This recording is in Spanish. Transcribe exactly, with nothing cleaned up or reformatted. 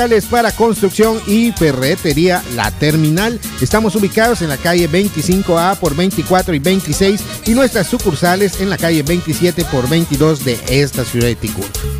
para construcción y ferretería La Terminal. Estamos ubicados en la calle veinticinco A por veinticuatro y veintiséis y nuestras sucursales en la calle veintisiete por veintidós de esta ciudad de Ticul.